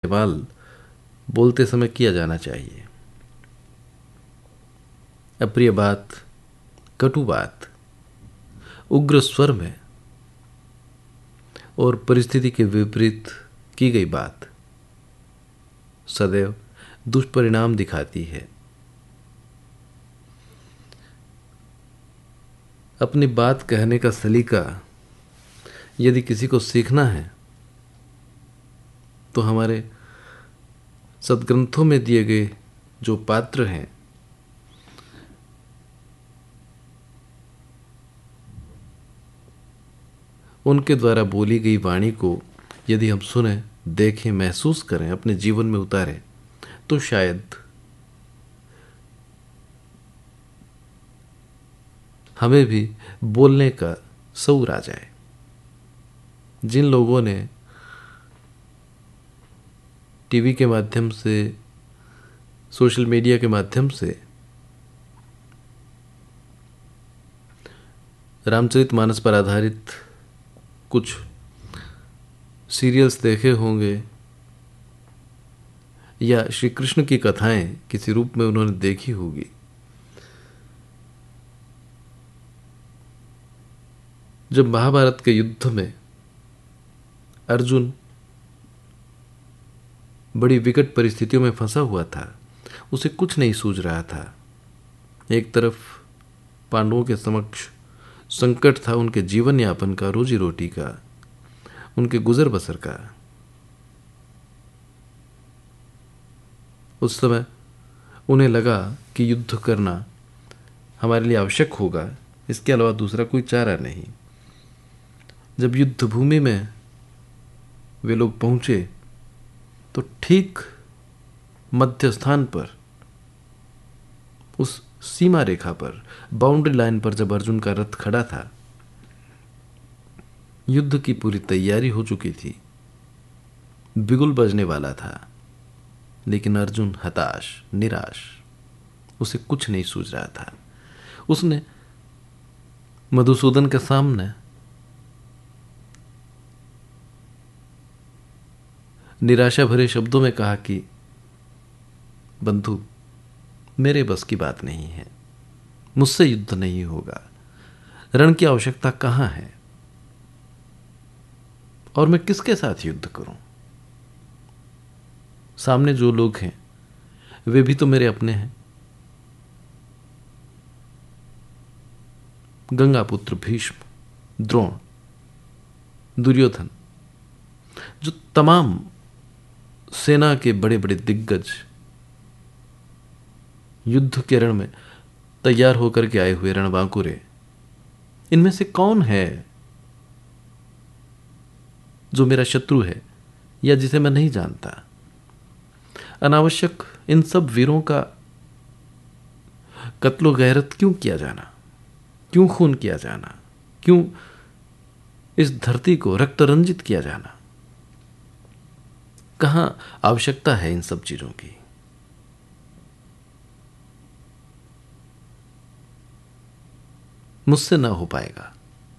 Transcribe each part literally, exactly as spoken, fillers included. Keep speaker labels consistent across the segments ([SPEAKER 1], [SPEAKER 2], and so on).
[SPEAKER 1] इस्तेमाल बोलते समय किया जाना चाहिए। अप्रिय बात, कटु बात, उग्र स्वर में और परिस्थिति के विपरीत की गई बात सदैव दुष्परिणाम दिखाती है। अपनी बात कहने का सलीका यदि किसी को सीखना है तो हमारे सद्ग्रंथों में दिए गए जो पात्र हैं उनके द्वारा बोली गई वाणी को यदि हम सुने, देखें, महसूस करें, अपने जीवन में उतारें तो शायद हमें भी बोलने का शऊर आ जाए। जिन लोगों ने टीवी के माध्यम से, सोशल मीडिया के माध्यम से रामचरितमानस पर आधारित कुछ सीरियल्स देखे होंगे या श्री कृष्ण की कथाएं किसी रूप में उन्होंने देखी होगी, जब महाभारत के युद्ध में अर्जुन बड़ी विकट परिस्थितियों में फंसा हुआ था, उसे कुछ नहीं सूझ रहा था। एक तरफ पांडवों के समक्ष संकट था उनके जीवन यापन का, रोजी रोटी का, उनके गुजर बसर का। उस समय उन्हें लगा कि युद्ध करना हमारे लिए आवश्यक होगा, इसके अलावा दूसरा कोई चारा नहीं। जब युद्ध भूमि में वे लोग पहुंचे तो ठीक मध्य स्थान पर, उस सीमा रेखा पर, बाउंड्री लाइन पर जब अर्जुन का रथ खड़ा था, युद्ध की पूरी तैयारी हो चुकी थी, बिगुल बजने वाला था, लेकिन अर्जुन हताश, निराश, उसे कुछ नहीं सूझ रहा था। उसने मधुसूदन के सामने निराशा भरे शब्दों में कहा कि बंधु, मेरे बस की बात नहीं है, मुझसे युद्ध नहीं होगा, रण की आवश्यकता कहां है और मैं किसके साथ युद्ध करूं? सामने जो लोग हैं वे भी तो मेरे अपने हैं। गंगापुत्र भीष्म, द्रोण, दुर्योधन, जो तमाम सेना के बड़े बड़े दिग्गज युद्ध के रण में तैयार होकर के आए हुए रणबांकुरे, इनमें से कौन है जो मेरा शत्रु है या जिसे मैं नहीं जानता? अनावश्यक इन सब वीरों का कत्लो गैरत क्यों किया जाना? क्यों खून किया जाना? क्यों इस धरती को रक्त रंजित किया जाना? कहां आवश्यकता है इन सब चीजों की? मुझसे ना हो पाएगा।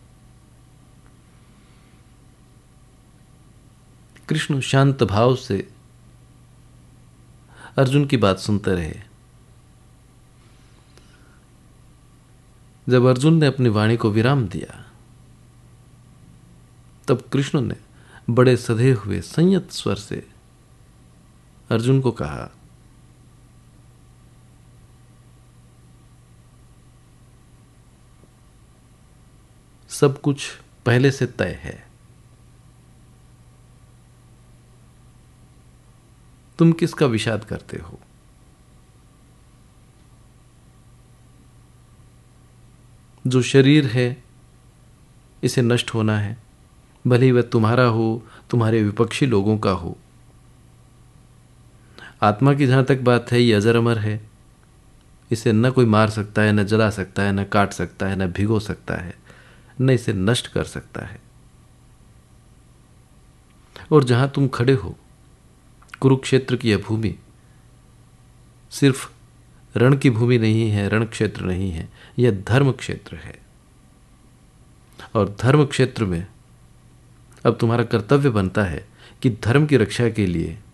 [SPEAKER 1] कृष्ण शांत भाव से अर्जुन की बात सुनते रहे। जब अर्जुन ने अपनी वाणी को विराम दिया, तब कृष्ण ने बड़े सधे हुए संयत स्वर से अर्जुन को कहा, सब कुछ पहले से तय है, तुम किसका विषाद करते हो? जो शरीर है इसे नष्ट होना है, भले ही वह तुम्हारा हो, तुम्हारे विपक्षी लोगों का हो। आत्मा की जहां तक बात है, ये अजर अमर है, इसे न कोई मार सकता है, न जला सकता है, न काट सकता है, न भिगो सकता है, न इसे नष्ट कर सकता है। और जहां तुम खड़े हो, कुरुक्षेत्र की यह भूमि सिर्फ रण की भूमि नहीं है, रण क्षेत्र नहीं है, यह धर्म क्षेत्र है। और धर्म क्षेत्र में अब तुम्हारा कर्तव्य बनता है कि धर्म की रक्षा के लिए